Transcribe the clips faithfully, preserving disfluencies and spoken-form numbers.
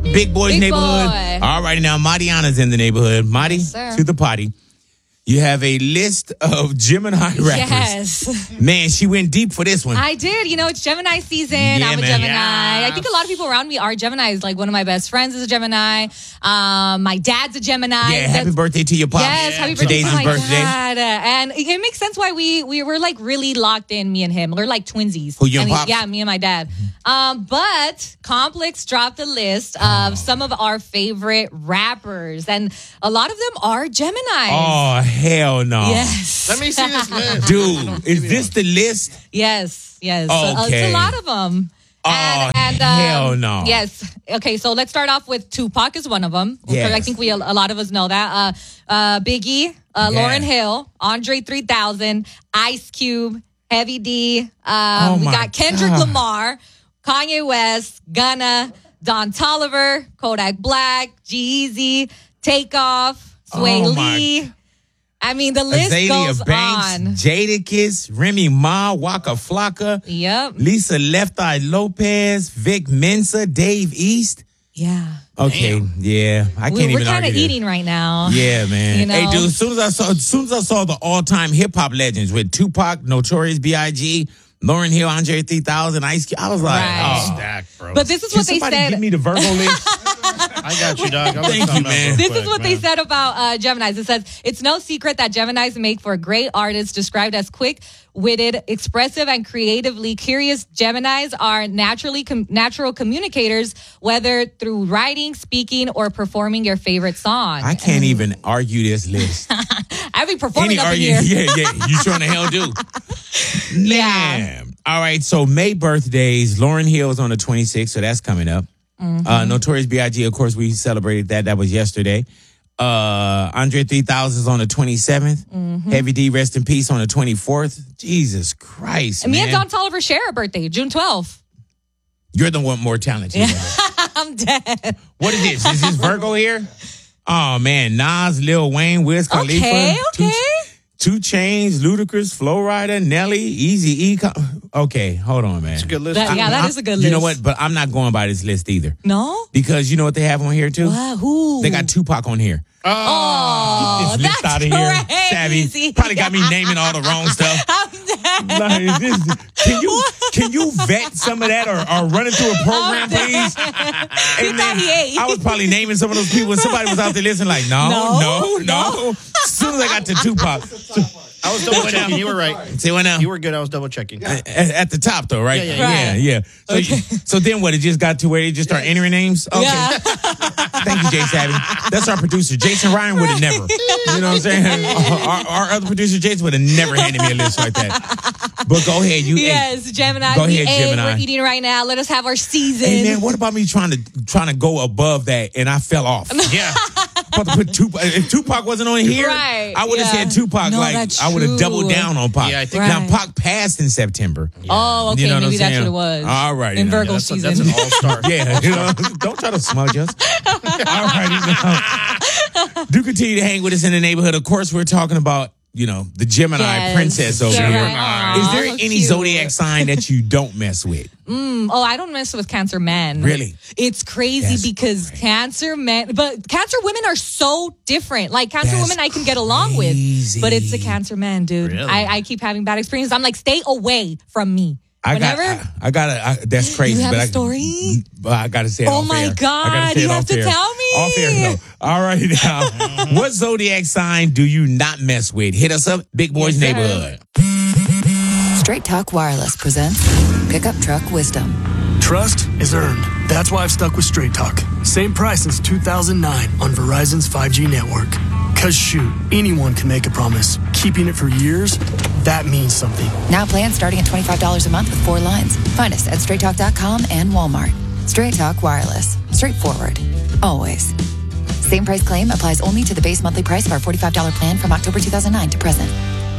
Big Boy's Big neighborhood. Boy. All right, now Mariana's in the neighborhood. Mari, Yes, to the potty. You have a list of Gemini rappers. Yes. Man, she went deep for this one. I did. You know, it's Gemini season. Yeah, I'm a man. Gemini. Yes. I think a lot of people around me are Geminis. Like, one of my best friends is a Gemini. Um, my dad's a Gemini. yeah, happy That's- birthday to your pop. Yes, happy birthday Today's to his my birthday. dad. And it it makes sense why we we were like really locked in, me and him. We're like twinsies. Who, you and I mean, Pops? yeah, me and my dad. Um, but Complex dropped a list of some of our favorite rappers, and a lot of them are Geminis. Oh, hell no. Yes. Let me see this list. Dude, is this the list? Yes, yes. Uh, Okay. it's a lot of them. Oh, and, and, um, hell no. Yes. Okay, so let's start off with Tupac is one of them. Yes. I think we a lot of us know that. Uh, uh, Biggie, uh, Yeah. Lauryn Hill, Andre three thousand, Ice Cube, Heavy D. Um, Oh, we my got Kendrick God. Lamar, Kanye West, Gunna, Don Toliver, Kodak Black, G-Eazy, Takeoff, Sway Oh, my Lee. I mean, the list Azalea goes Banks, on. Jadakiss, Remy Ma, Waka Flocka, Yep. Lisa Left Eye Lopez, Vic Mensa, Dave East. Yeah. Okay, yeah, I can't We, even we're kind argue of that. eating right now. Yeah, man. You know? Hey, dude, as soon as I saw, as soon as I saw the all-time hip-hop legends with Tupac, Notorious B I G, Lauryn Hill, Andre three thousand, Ice Cube, I was like, Right. oh. Stack, bro. But this is Can what they somebody said. give me the Virgo list? I got you, dog. I'm Thank gonna you, sum up man. real This quick, is what man. they said about uh, Geminis. It says, it's no secret that Geminis make for great artists, described as quick-witted, expressive, and creatively curious. Geminis are naturally com- natural communicators, whether through writing, speaking, or performing your favorite song. I can't even argue this list. I be performing Any up in argue? here. Yeah, yeah. You sure in the hell do. Yeah. Man. All right, so May birthdays. Lauryn Hill is on the twenty-sixth, so that's coming up. Mm-hmm. Uh, Notorious B I G, of course, we celebrated that. That was yesterday. Uh, Andre three thousand is on the twenty-seventh. Mm-hmm. Heavy D, rest in peace, on the twenty-fourth. Jesus Christ, And me man. and Don Toliver share a birthday, June twelfth. You're the one more talented. I'm dead. What is this? Is this Virgo here? Oh, man. Nas, Lil Wayne, Wiz Khalifa. Okay, Two- okay. Two Chainz, Ludacris, Flo Rida, Nelly, Easy E. Okay, hold on, man. It's a good list. That- too. yeah, that I'm- is a good You know list. what? But I'm not going by this list either. No? Because you know what they have on here, too? Wow, who? They got Tupac on here. Oh, This list that's out of here. crazy. Savvy. Probably got me naming all the wrong stuff. I'm dead. Like, this, can you can you vet some of that or, or run it through a program, I'm please? He And thought he ate. I was probably naming some of those people, and somebody was out there listening, like, no, no, No, no. As soon as I got to Tupac, I was double checking. You were right. see what now? You were good. I was double checking. At, at the top, though, right? Yeah, yeah. yeah, yeah. yeah. So, you- so then what? It just got to where they just start entering names? Okay. Yeah. Thank you, Jay Savvy. That's our producer. Jason Ryan would have never. You know what I'm saying? Our, our other producer, Jason, would have never handed me a list like that. But go ahead. You Yes, Gemini. Go we ahead, ate. Gemini. We're eating right now. Let us have our season. Hey, man, what about me trying to trying to go above that and I fell off? Yeah. About to put Tupac. If Tupac wasn't on here, Right, I would have yeah. said Tupac. No, like that's I would have true. doubled down on Pac. Yeah, I think- now Right. Pac passed in September. Oh, okay. You know what Maybe I'm that's saying? what it was. All right, In now. Virgo That's, a, season. that's an all-star. Yeah, you know, don't try to smudge us. All right, now. Do continue to hang with us in the neighborhood. Of course, we're talking about, you know, the Gemini Yes. princess over Gemini. here. Aw, Is there so any cute. zodiac sign that you don't mess with? Mm, oh, I don't mess with Cancer men. Really? It's crazy That's because crazy. Cancer men, but Cancer women are so different. Like Cancer That's women I can get along crazy. with, but it's the Cancer men, dude. Really? I, I keep having bad experiences. I'm like, stay away from me. I Whenever. got, I, I gotta. I, that's crazy. You have but a I, story? But I gotta say it Oh off my air. God, I gotta say you it have off to air. tell me. Off air, no. All right, now, what zodiac sign do you not mess with? Hit us up, Big Boys Yes, sir. Neighborhood. Straight Talk Wireless presents Pickup Truck Wisdom. Trust is earned. That's why I've stuck with Straight Talk. Same price since two thousand nine on Verizon's five G network. Cause shoot, anyone can make a promise. Keeping it for years, that means something. Now plans starting at twenty-five dollars a month with four lines. Find us at straight talk dot com and Walmart. Straight Talk Wireless. Straightforward. Always. Same price claim applies only to the base monthly price of our forty-five dollars plan from October two thousand nine to present.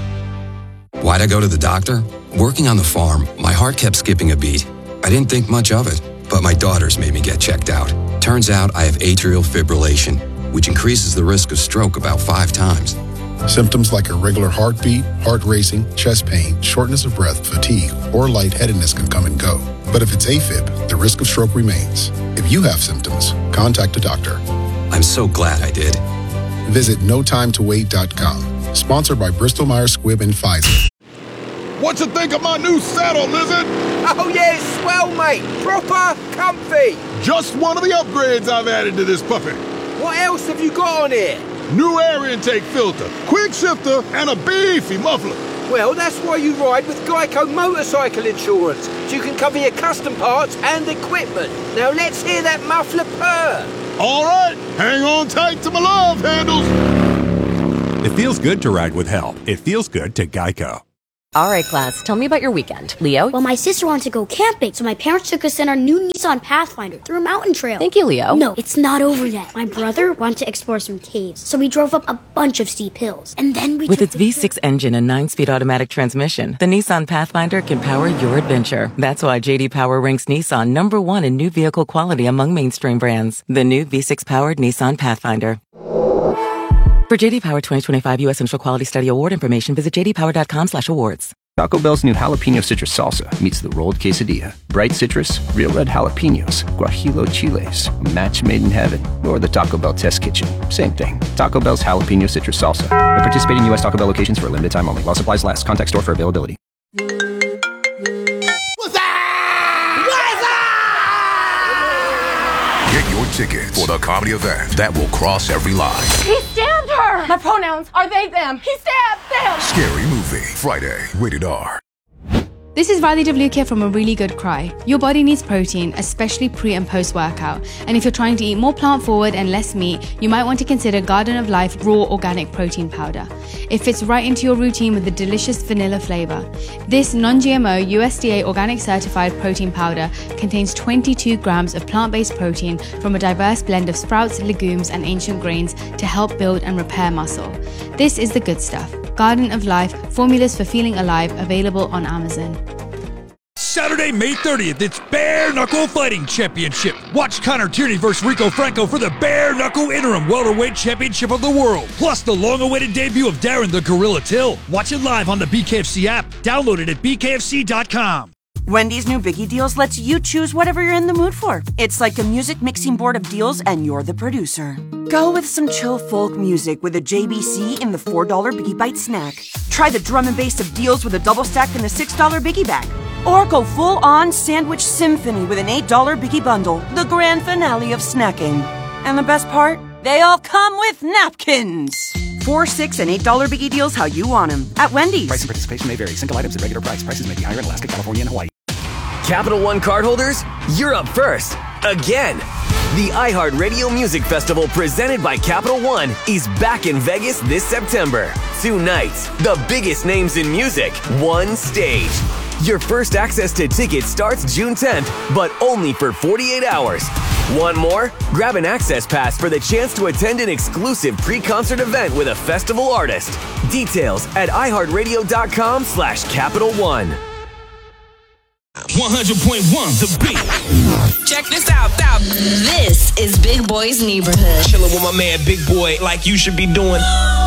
Why'd I go to the doctor? Working on the farm, my heart kept skipping a beat. I didn't think much of it, but my daughters made me get checked out. Turns out I have atrial fibrillation, which increases the risk of stroke about five times. Symptoms like irregular heartbeat, heart racing, chest pain, shortness of breath, fatigue, or lightheadedness can come and go. But if it's AFib, the risk of stroke remains. If you have symptoms, contact a doctor. I'm so glad I did. Visit no time to wait dot com. Sponsored by Bristol Myers Squibb and Pfizer. What you think of my new saddle, Lizard? Oh yeah, it's swell, mate. Proper comfy. Just one of the upgrades I've added to this puppy. What else have you got on here? New air intake filter, quick shifter, and a beefy muffler. Well, that's why you ride with Geico Motorcycle Insurance, so you can cover your custom parts and equipment. Now let's hear that muffler purr. All right, hang on tight to my love handles. It feels good to ride with help. It feels good to Geico. All right, class, tell me about your weekend. Leo? Well, my sister wanted to go camping, so my parents took us in our new Nissan Pathfinder through a mountain trail. Thank you, Leo. No, it's not over yet. My brother wanted to explore some caves, so we drove up a bunch of steep hills. And then we With its V six engine and nine-speed automatic transmission, the Nissan Pathfinder can power your adventure. That's why J D Power ranks Nissan number one in new vehicle quality among mainstream brands. The new V six-powered Nissan Pathfinder. For J D Power twenty twenty-five U S Central Quality Study Award information, visit j d power dot com slash awards. Taco Bell's new jalapeno citrus salsa meets the rolled quesadilla. Bright citrus, real red jalapenos, guajillo chiles, a match made in heaven. Or the Taco Bell test kitchen. Same thing. Taco Bell's jalapeno citrus salsa. At participating U S Taco Bell locations for a limited time only. While supplies last. Contact store for availability. What's that? Get your tickets for the comedy event that will cross every line. He stabbed her! My pronouns are they, them. He stabbed them! Scary Movie. Friday. Rated R. This is Riley DeVluke from A Really Good Cry. Your body needs protein, especially pre and post workout. And if you're trying to eat more plant forward and less meat, you might want to consider Garden of Life Raw Organic Protein Powder. It fits right into your routine with a delicious vanilla flavor. This non-G M O U S D A organic certified protein powder contains twenty-two grams of plant-based protein from a diverse blend of sprouts, legumes, and ancient grains to help build and repair muscle. This is the good stuff. Garden of Life, formulas for feeling alive, available on Amazon. Saturday, May thirtieth, it's Bare Knuckle Fighting Championship. Watch Connor Tierney versus Rico Franco for the Bare Knuckle Interim Welterweight Championship of the World. Plus the long-awaited debut of Darren the Gorilla Till. Watch it live on the B K F C app. Download it at b k f c dot com. Wendy's new Biggie Deals lets you choose whatever you're in the mood for. It's like a music mixing board of deals, and you're the producer. Go with some chill folk music with a J B C in the four dollar Biggie Bite snack. Try the drum and bass of deals with a double stack in the six dollar Biggie Bag. Or go full-on sandwich symphony with an eight dollar Biggie Bundle, the grand finale of snacking. And the best part? They all come with napkins. Four, six, and eight dollar Biggie Deals how you want them at Wendy's. Price and participation may vary. Single items at regular price. Prices may be higher in Alaska, California, and Hawaii. Capital One cardholders, you're up first. Again. The iHeartRadio Music Festival presented by Capital One is back in Vegas this September. Two nights, the biggest names in music, one stage. Your first access to tickets starts June tenth, but only for forty-eight hours. Want more? Grab an access pass for the chance to attend an exclusive pre-concert event with a festival artist. Details at iHeartRadio.com slash Capital One. one hundred point one The Beat. Check this out, out. This is Big Boy's Neighborhood. Chilling with my man Big Boy like you should be doing.